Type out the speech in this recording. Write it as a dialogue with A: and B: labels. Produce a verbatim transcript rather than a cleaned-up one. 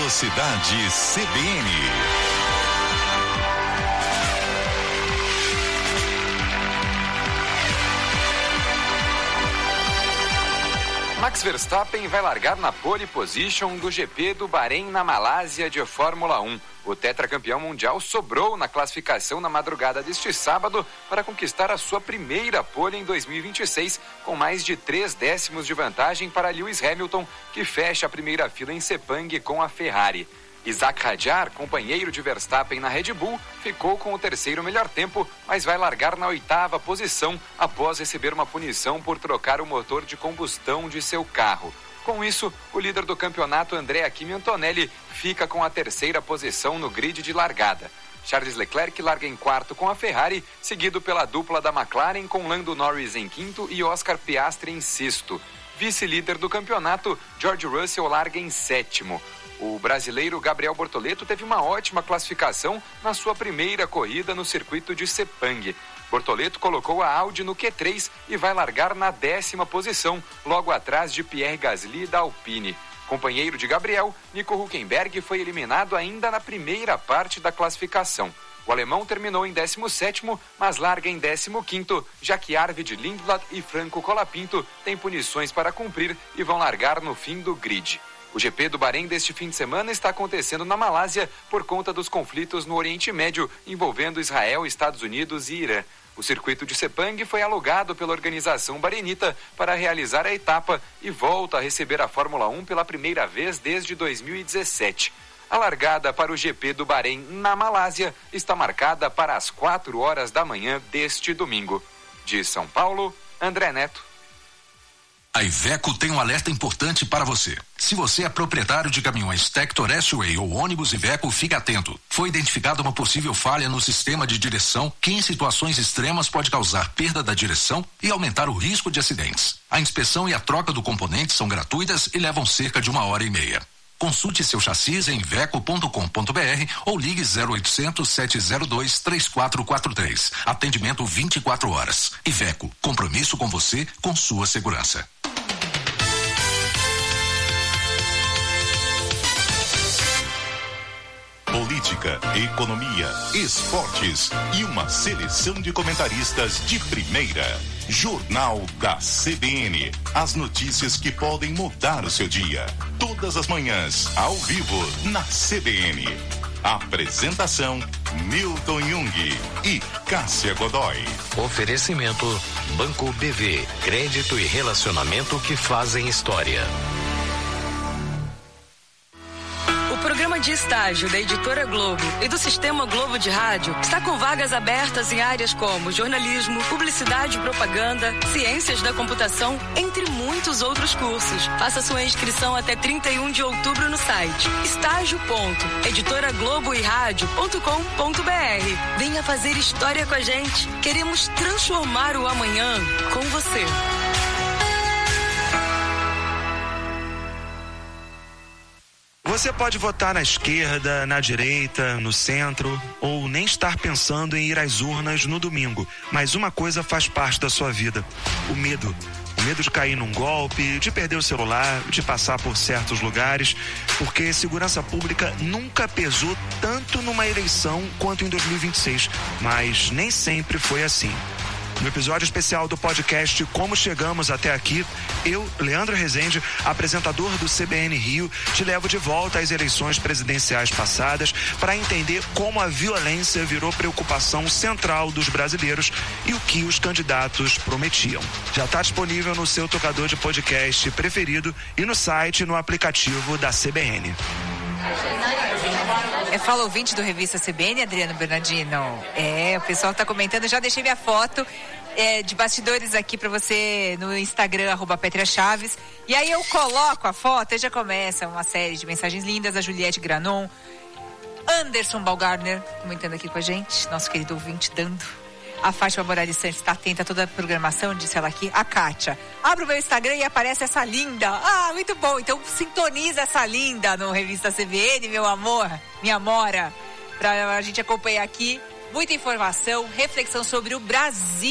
A: Velocidade C B N.
B: Max Verstappen vai largar na pole position do G P do Bahrein na Malásia de Fórmula um. O tetracampeão mundial sobrou na classificação na madrugada deste sábado para conquistar a sua primeira pole em dois mil e vinte e seis, com mais de três décimos de vantagem para Lewis Hamilton, que fecha a primeira fila em Sepang com a Ferrari. Isaac Hadjar, companheiro de Verstappen na Red Bull, ficou com o terceiro melhor tempo, mas vai largar na oitava posição após receber uma punição por trocar o motor de combustão de seu carro. Com isso, o líder do campeonato, Andrea Kimi Antonelli, fica com a terceira posição no grid de largada. Charles Leclerc larga em quarto com a Ferrari, seguido pela dupla da McLaren com Lando Norris em quinto e Oscar Piastri em sexto. Vice-líder do campeonato, George Russell larga em sétimo. O brasileiro Gabriel Bortoleto teve uma ótima classificação na sua primeira corrida no circuito de Sepang. Bortoleto colocou a Audi no Q três e vai largar na décima posição, logo atrás de Pierre Gasly da Alpine. Companheiro de Gabriel, Nico Hülkenberg foi eliminado ainda na primeira parte da classificação. O alemão terminou em décimo sétimo, mas larga em décimo quinto, já que Arvid Lindblad e Franco Colapinto têm punições para cumprir e vão largar no fim do grid. O G P do Bahrein deste fim de semana está acontecendo na Malásia por conta dos conflitos no Oriente Médio, envolvendo Israel, Estados Unidos e Irã. O circuito de Sepang foi alugado pela organização barenita para realizar a etapa e volta a receber a Fórmula um pela primeira vez desde dois mil e dezessete. A largada para o G P do Bahrein na Malásia está marcada para as quatro horas da manhã deste domingo. De São Paulo, André Neto.
C: A Iveco tem um alerta importante para você. Se você é proprietário de caminhões Tector S-Way ou ônibus Iveco, fique atento. Foi identificada uma possível falha no sistema de direção que em situações extremas pode causar perda da direção e aumentar o risco de acidentes. A inspeção e a troca do componente são gratuitas e levam cerca de uma hora e meia. Consulte seu chassis em iveco ponto com ponto br ou ligue zero oitocentos, sete zero dois, três quatro quatro três. Atendimento vinte e quatro horas. Iveco, compromisso com você, com sua segurança.
A: Política, economia, esportes e uma seleção de comentaristas de primeira. Jornal da C B N. As notícias que podem mudar o seu dia. Todas as manhãs, ao vivo, na C B N. Apresentação, Milton Jung e Cássia Godoy.
D: Oferecimento, Banco B V. Crédito e relacionamento que fazem história.
E: O programa de estágio da Editora Globo e do Sistema Globo de Rádio está com vagas abertas em áreas como jornalismo, publicidade e propaganda, ciências da computação, entre muitos outros cursos. Faça sua inscrição até trinta e um de outubro no site estágio ponto editora globo e rádio ponto com ponto br. Venha fazer história com a gente. Queremos transformar o amanhã com você.
F: Você pode votar na esquerda, na direita, no centro, ou nem estar pensando em ir às urnas no domingo. Mas uma coisa faz parte da sua vida: o medo. O medo de cair num golpe, de perder o celular, de passar por certos lugares, porque segurança pública nunca pesou tanto numa eleição quanto em dois mil e vinte e seis, mas nem sempre foi assim. No episódio especial do podcast Como Chegamos Até Aqui, eu, Leandro Rezende, apresentador do C B N Rio, te levo de volta às eleições presidenciais passadas para entender como a violência virou preocupação central dos brasileiros e o que os candidatos prometiam. Já está disponível no seu tocador de podcast preferido e no site e no aplicativo da C B N.
G: É fala ouvinte do Revista C B N, Adriano Bernardino. É, o pessoal tá comentando, já deixei minha foto é, de bastidores aqui pra você no Instagram, arroba Petria Chaves. E aí eu coloco a foto e já começa uma série de mensagens lindas. A Juliette Granon, Anderson Balgarner comentando aqui com a gente, nosso querido ouvinte dando. A Fátima Morales Santos está atenta a toda a programação, disse ela aqui. A Kátia, abre o meu Instagram e aparece essa linda. Ah, muito bom, então sintoniza essa linda no Revista C B N, meu amor, minha amora, pra a gente acompanhar aqui muita informação, reflexão sobre o Brasil.